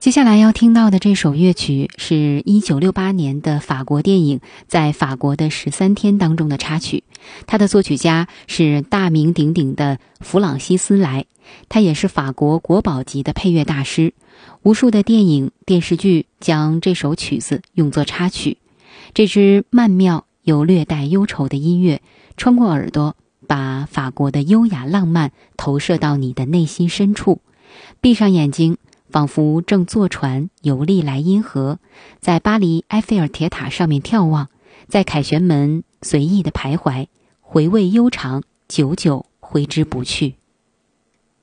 接下来要听到的这首乐曲是1968年的法国电影《在法国的13天》当中的插曲，它的作曲家是大名鼎鼎的弗朗西斯莱，他也是法国国宝级的配乐大师，无数的电影电视剧将这首曲子用作插曲。这支曼妙又略带忧愁的音乐穿过耳朵，把法国的优雅浪漫投射到你的内心深处。闭上眼睛，仿佛正坐船游历莱茵河，在巴黎埃菲尔铁塔上面眺望，在凯旋门随意的徘徊，回味悠长，久久挥之不去。